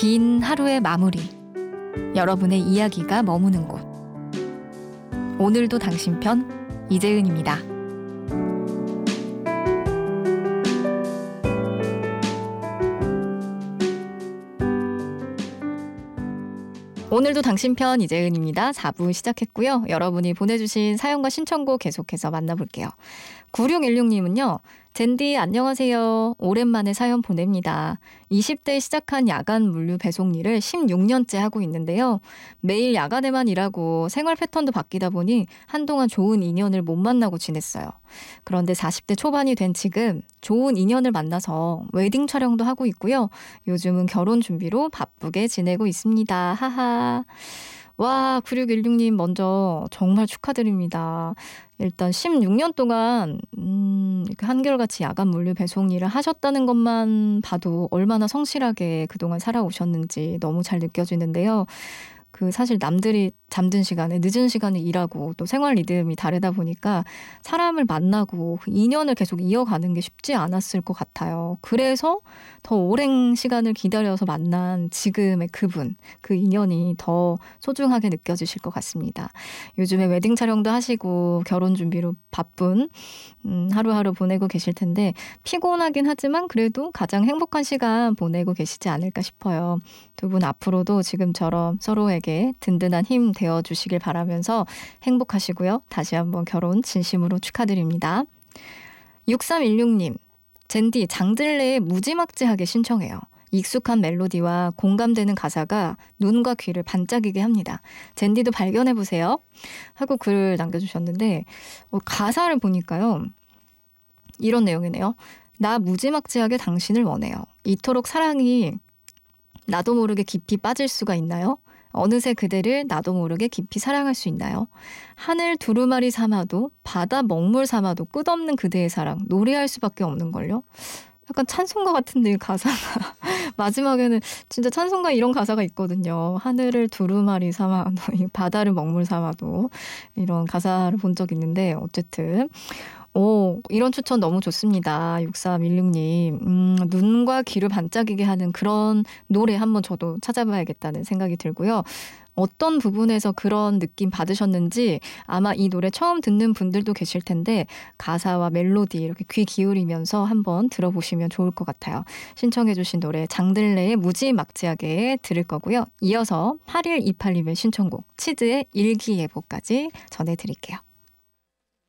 긴 하루의 마무리, 여러분의 이야기가 머무는 곳. 오늘도 당신 편, 이재은입니다. 오늘도 당신 편, 이재은입니다. 4부 시작했고요. 여러분이 보내주신 사연과 신청곡 계속해서 만나볼게요. 9616님은요. 젠디 안녕하세요. 오랜만에 사연 보냅니다. 20대에 시작한 야간 물류 배송 일을 16년째 하고 있는데요. 매일 야간에만 일하고 생활 패턴도 바뀌다 보니 한동안 좋은 인연을 못 만나고 지냈어요. 그런데 40대 초반이 된 지금 좋은 인연을 만나서 웨딩 촬영도 하고 있고요. 요즘은 결혼 준비로 바쁘게 지내고 있습니다. 하하. 와, 9616님 먼저 정말 축하드립니다. 일단 16년 동안 이렇게 한결같이 야간 물류 배송 일을 하셨다는 것만 봐도 얼마나 성실하게 그동안 살아오셨는지 너무 잘 느껴지는데요. 사실 남들이 잠든 시간에 늦은 시간에 일하고 또 생활 리듬이 다르다 보니까 사람을 만나고 그 인연을 계속 이어가는 게 쉽지 않았을 것 같아요. 그래서 더 오랜 시간을 기다려서 만난 지금의 그분, 그 인연이 더 소중하게 느껴지실 것 같습니다. 요즘에 웨딩 촬영도 하시고 결혼 준비로 바쁜 하루하루 보내고 계실 텐데 피곤하긴 하지만 그래도 가장 행복한 시간 보내고 계시지 않을까 싶어요. 두 분 앞으로도 지금처럼 서로에게 든든한 힘 되어주시길 바라면서 행복하시고요. 다시 한번 결혼 진심으로 축하드립니다. 6316님, 젠디 장들레의 무지막지하게 신청해요. 익숙한 멜로디와 공감되는 가사가 눈과 귀를 반짝이게 합니다. 젠디도 발견해보세요. 하고 글을 남겨주셨는데 가사를 보니까요. 이런 내용이네요. 나 무지막지하게 당신을 원해요. 이토록 사랑이 나도 모르게 깊이 빠질 수가 있나요? 어느새 그대를 나도 모르게 깊이 사랑할 수 있나요? 하늘 두루마리 삼아도 바다 먹물 삼아도 끝없는 그대의 사랑 노래할 수밖에 없는걸요? 약간 찬송가 같은데 가사가 마지막에는 진짜 찬송가 이런 가사가 있거든요. 하늘을 두루마리 삼아도 바다를 먹물 삼아도 이런 가사를 본 적 있는데 어쨌든 이런 추천 너무 좋습니다. 6316님. 눈과 귀를 반짝이게 하는 그런 노래 한번 저도 찾아봐야겠다는 생각이 들고요. 어떤 부분에서 그런 느낌 받으셨는지 아마 이 노래 처음 듣는 분들도 계실 텐데 가사와 멜로디 이렇게 귀 기울이면서 한번 들어보시면 좋을 것 같아요. 신청해 주신 노래 장들레의 무지막지하게 들을 거고요. 이어서 8128님의 신청곡 치즈의 일기예보까지 전해드릴게요.